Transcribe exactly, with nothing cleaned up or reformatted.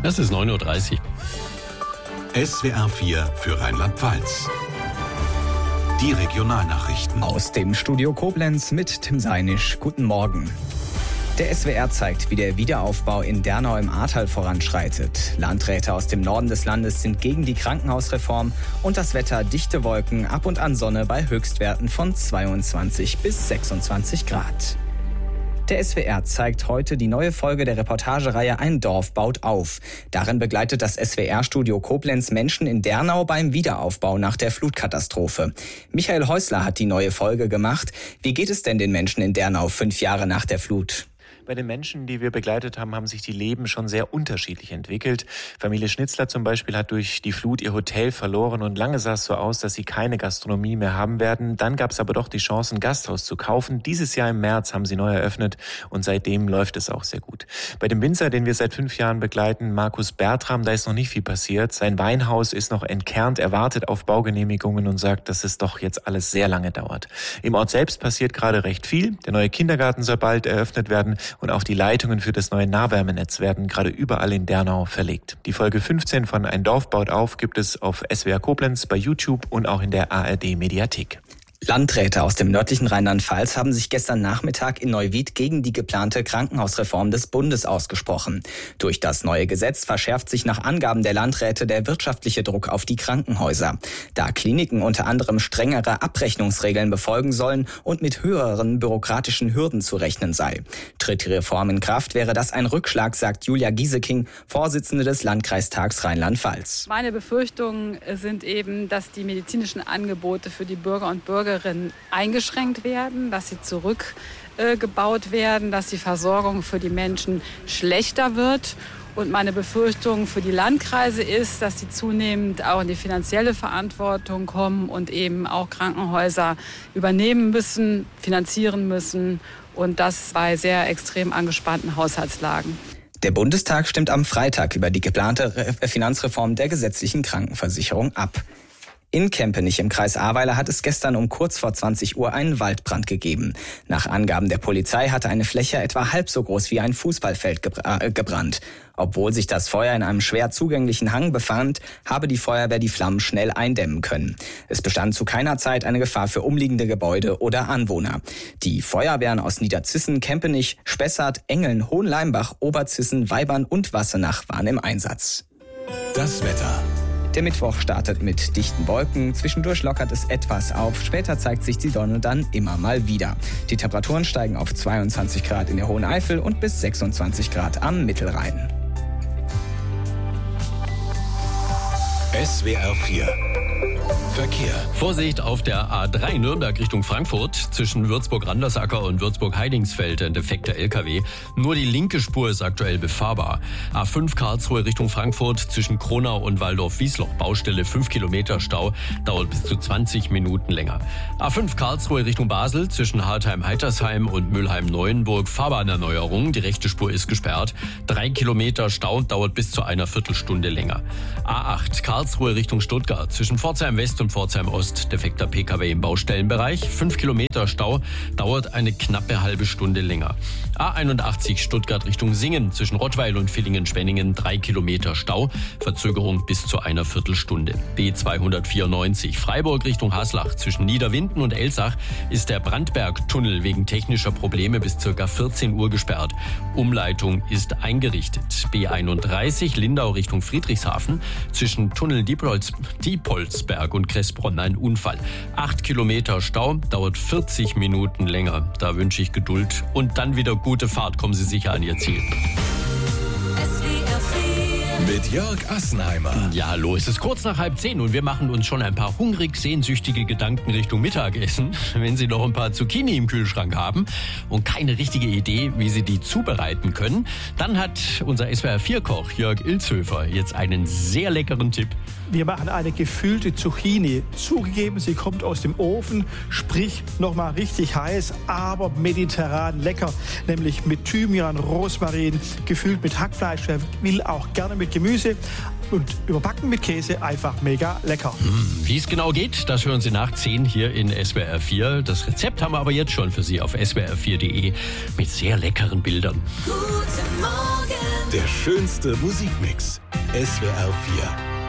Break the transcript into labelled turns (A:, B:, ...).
A: Es ist neun Uhr dreißig.
B: S W R vier für Rheinland-Pfalz. Die Regionalnachrichten.
C: Aus dem Studio Koblenz mit Tim Seinisch. Guten Morgen. Der S W R zeigt, wie der Wiederaufbau in Dernau im Ahrtal voranschreitet. Landräte aus dem Norden des Landes sind gegen die Krankenhausreform und das Wetter dichte Wolken, ab und an Sonne bei Höchstwerten von zweiundzwanzig bis sechsundzwanzig Grad. Der S W R zeigt heute die neue Folge der Reportagereihe Ein Dorf baut auf. Darin begleitet das S W R-Studio Koblenz Menschen in Dernau beim Wiederaufbau nach der Flutkatastrophe. Michael Häusler hat die neue Folge gemacht. Wie geht es denn den Menschen in Dernau fünf Jahre nach der Flut?
D: Bei den Menschen, die wir begleitet haben, haben sich die Leben schon sehr unterschiedlich entwickelt. Familie Schnitzler zum Beispiel hat durch die Flut ihr Hotel verloren und lange sah es so aus, dass sie keine Gastronomie mehr haben werden. Dann gab es aber doch die Chance, ein Gasthaus zu kaufen. Dieses Jahr im März haben sie neu eröffnet und seitdem läuft es auch sehr gut. Bei dem Winzer, den wir seit fünf Jahren begleiten, Markus Bertram, da ist noch nicht viel passiert. Sein Weinhaus ist noch entkernt, er wartet auf Baugenehmigungen und sagt, dass es doch jetzt alles sehr lange dauert. Im Ort selbst passiert gerade recht viel. Der neue Kindergarten soll bald eröffnet werden. Und auch die Leitungen für das neue Nahwärmenetz werden gerade überall in Dernau verlegt. Die Folge fünfzehn von Ein Dorf baut auf gibt es auf S W R Koblenz, bei YouTube und auch in der A R D-Mediathek.
C: Landräte aus dem nördlichen Rheinland-Pfalz haben sich gestern Nachmittag in Neuwied gegen die geplante Krankenhausreform des Bundes ausgesprochen. Durch das neue Gesetz verschärft sich nach Angaben der Landräte der wirtschaftliche Druck auf die Krankenhäuser. Da Kliniken unter anderem strengere Abrechnungsregeln befolgen sollen und mit höheren bürokratischen Hürden zu rechnen sei. Tritt die Reform in Kraft, wäre das ein Rückschlag, sagt Julia Gieseking, Vorsitzende des Landkreistags Rheinland-Pfalz.
E: Meine Befürchtungen sind eben, dass die medizinischen Angebote für die Bürger und Bürgerinnen eingeschränkt werden, dass sie zurückgebaut äh, werden, dass die Versorgung für die Menschen schlechter wird. Und meine Befürchtung für die Landkreise ist, dass sie zunehmend auch in die finanzielle Verantwortung kommen und eben auch Krankenhäuser übernehmen müssen, finanzieren müssen und das bei sehr extrem angespannten Haushaltslagen.
C: Der Bundestag stimmt am Freitag über die geplante Re- Finanzreform der gesetzlichen Krankenversicherung ab. In Kempenich im Kreis Ahrweiler hat es gestern um kurz vor zwanzig Uhr einen Waldbrand gegeben. Nach Angaben der Polizei hatte eine Fläche etwa halb so groß wie ein Fußballfeld gebra- äh, gebrannt. Obwohl sich das Feuer in einem schwer zugänglichen Hang befand, habe die Feuerwehr die Flammen schnell eindämmen können. Es bestand zu keiner Zeit eine Gefahr für umliegende Gebäude oder Anwohner. Die Feuerwehren aus Niederzissen, Kempenich, Spessart, Engeln, Hohenleimbach, Oberzissen, Weibern und Wassenach waren im Einsatz.
B: Das Wetter.
C: Der Mittwoch startet mit dichten Wolken, zwischendurch lockert es etwas auf, später zeigt sich die Sonne dann immer mal wieder. Die Temperaturen steigen auf zweiundzwanzig Grad in der Hohen Eifel und bis sechsundzwanzig Grad am Mittelrhein.
B: S W R vier Verkehr.
A: Vorsicht auf der A drei Nürnberg Richtung Frankfurt. Zwischen Würzburg-Randersacker und Würzburg-Heidingsfeld ein defekter L K W. Nur die linke Spur ist aktuell befahrbar. A fünf Karlsruhe Richtung Frankfurt. Zwischen Kronau und Waldorf-Wiesloch Baustelle fünf Kilometer Stau. Dauert bis zu zwanzig Minuten länger. A fünf Karlsruhe Richtung Basel. Zwischen Hartheim-Heitersheim und Mülheim-Neuenburg Fahrbahnerneuerung. Die rechte Spur ist gesperrt. Drei Kilometer Stau. Dauert bis zu einer Viertelstunde länger. A acht Karlsruhe Richtung Stuttgart. Zwischen Pforzheim West und Pforzheim Ost defekter P K W im Baustellenbereich. Fünf Kilometer Stau, dauert eine knappe halbe Stunde länger. A einundachtzig Stuttgart Richtung Singen. Zwischen Rottweil und Villingen-Schwenningen drei Kilometer Stau. Verzögerung bis zu einer Viertelstunde. B zweihundertvierundneunzig Freiburg Richtung Haslach. Zwischen Niederwinden und Elsach ist der Brandbergtunnel wegen technischer Probleme bis ca. vierzehn Uhr gesperrt. Umleitung ist eingerichtet. B einunddreißig Lindau Richtung Friedrichshafen. Zwischen Tunnel Diepholz, Diepholzberg und Kressbronn ein Unfall. Acht Kilometer Stau, dauert vierzig Minuten länger. Da wünsche ich Geduld und dann wieder gute Fahrt. Kommen Sie sicher an Ihr Ziel.
B: Mit Jörg Assenheimer.
A: Ja, hallo, es ist kurz nach halb zehn und wir machen uns schon ein paar hungrig sehnsüchtige Gedanken Richtung Mittagessen. Wenn Sie noch ein paar Zucchini im Kühlschrank haben und keine richtige Idee, wie Sie die zubereiten können, dann hat unser S W R vier Koch Jörg Ilzhöfer jetzt einen sehr leckeren Tipp.
F: Wir machen eine gefüllte Zucchini. Zugegeben, sie kommt aus dem Ofen, sprich nochmal richtig heiß, aber mediterran lecker. Nämlich mit Thymian, Rosmarin, gefüllt mit Hackfleisch. Wer will, auch gerne mit Gemüse. und überbacken mit Käse, einfach mega lecker.
A: Wie es genau geht, das hören Sie nach zehn hier in S W R vier. Das Rezept haben wir aber jetzt schon für Sie auf s w r vier punkt d e mit sehr leckeren Bildern.
B: Guten Morgen. Der schönste Musikmix. S W R vier.